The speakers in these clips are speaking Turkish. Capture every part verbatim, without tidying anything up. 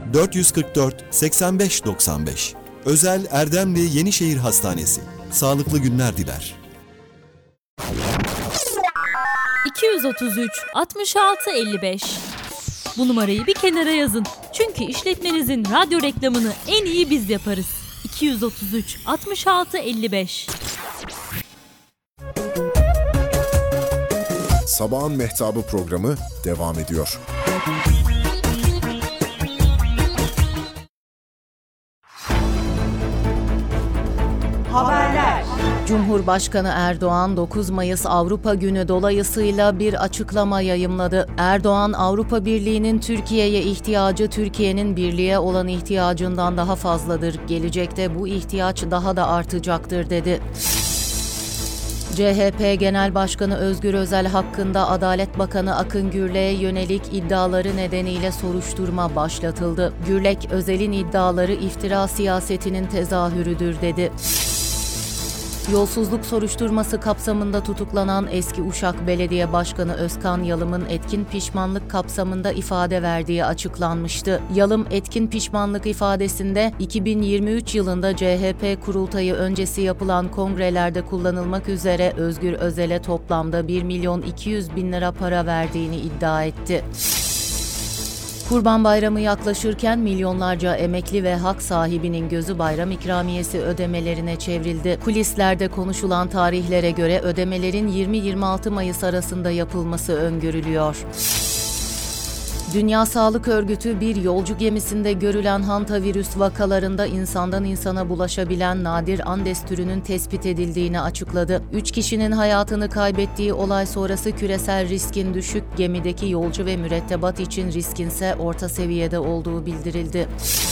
dört yüz kırk dört seksen beş doksan beş. Özel Erdemli Yenişehir Hastanesi. Sağlıklı günler diler. iki yüz otuz üç altmış altı elli beş. Bu numarayı bir kenara yazın. Çünkü işletmenizin radyo reklamını en iyi biz yaparız. iki yüz otuz üç altmış altı elli beş. Sabahın Mehtabı programı devam ediyor. Haberler. Cumhurbaşkanı Erdoğan dokuz Mayıs Avrupa Günü dolayısıyla bir açıklama yayımladı. Erdoğan, Avrupa Birliği'nin Türkiye'ye ihtiyacı Türkiye'nin birliğe olan ihtiyacından daha fazladır. Gelecekte bu ihtiyaç daha da artacaktır dedi. C H P Genel Başkanı Özgür Özel hakkında Adalet Bakanı Akın Gürlek'e yönelik iddiaları nedeniyle soruşturma başlatıldı. Gürlek, Özel'in iddiaları iftira siyasetinin tezahürüdür dedi. Yolsuzluk soruşturması kapsamında tutuklanan eski Uşak Belediye Başkanı Özkan Yalım'ın etkin pişmanlık kapsamında ifade verdiği açıklanmıştı. Yalım, etkin pişmanlık ifadesinde iki bin yirmi üç yılında C H P kurultayı öncesi yapılan kongrelerde kullanılmak üzere Özgür Özel'e toplamda bir milyon iki yüz bin lira para verdiğini iddia etti. Kurban Bayramı yaklaşırken milyonlarca emekli ve hak sahibinin gözü bayram ikramiyesi ödemelerine çevrildi. Kulislerde konuşulan tarihlere göre ödemelerin yirmi yirmi altı Mayıs arasında yapılması öngörülüyor. Dünya Sağlık Örgütü bir yolcu gemisinde görülen hantavirüs vakalarında insandan insana bulaşabilen nadir Andes türünün tespit edildiğini açıkladı. Üç kişinin hayatını kaybettiği olay sonrası küresel riskin düşük, gemideki yolcu ve mürettebat için riskinse orta seviyede olduğu bildirildi.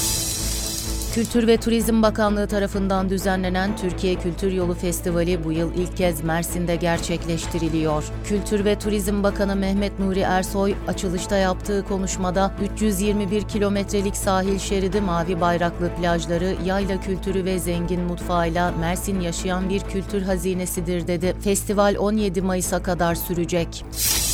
Kültür ve Turizm Bakanlığı tarafından düzenlenen Türkiye Kültür Yolu Festivali bu yıl ilk kez Mersin'de gerçekleştiriliyor. Kültür ve Turizm Bakanı Mehmet Nuri Ersoy, açılışta yaptığı konuşmada üç yüz yirmi bir kilometrelik sahil şeridi, mavi bayraklı plajları, yayla kültürü ve zengin mutfağıyla Mersin yaşayan bir kültür hazinesidir dedi. Festival on yedi Mayıs'a kadar sürecek.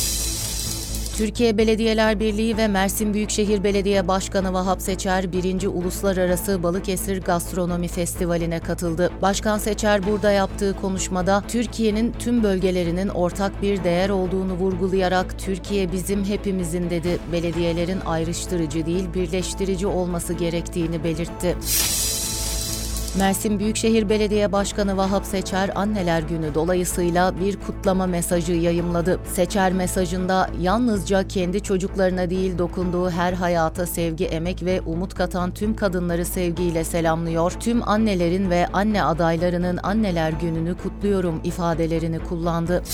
Türkiye Belediyeler Birliği ve Mersin Büyükşehir Belediye Başkanı Vahap Seçer, birinci Uluslararası Balıkesir Gastronomi Festivali'ne katıldı. Başkan Seçer burada yaptığı konuşmada Türkiye'nin tüm bölgelerinin ortak bir değer olduğunu vurgulayarak "Türkiye bizim hepimizin" dedi. Belediyelerin ayrıştırıcı değil, birleştirici olması gerektiğini belirtti. Mersin Büyükşehir Belediye Başkanı Vahap Seçer, Anneler Günü dolayısıyla bir kutlama mesajı yayımladı. Seçer mesajında yalnızca kendi çocuklarına değil, dokunduğu her hayata sevgi, emek ve umut katan tüm kadınları sevgiyle selamlıyor. Tüm annelerin ve anne adaylarının Anneler Günü'nü kutluyorum ifadelerini kullandı.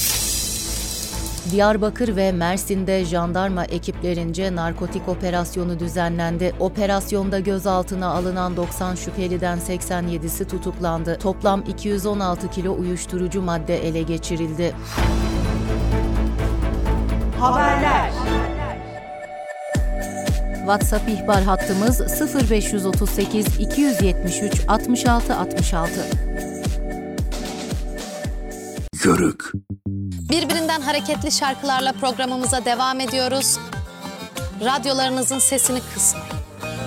Diyarbakır ve Mersin'de jandarma ekiplerince narkotik operasyonu düzenlendi. Operasyonda gözaltına alınan doksan şüpheliden seksen yedisi tutuklandı. Toplam iki yüz on altı kilo uyuşturucu madde ele geçirildi. Haberler. WhatsApp ihbar hattımız sıfır beş otuz sekiz iki yüz yetmiş üç altmış altı altmış altı. Yörük. Birbirinden hareketli şarkılarla programımıza devam ediyoruz. Radyolarınızın sesini kısmayın.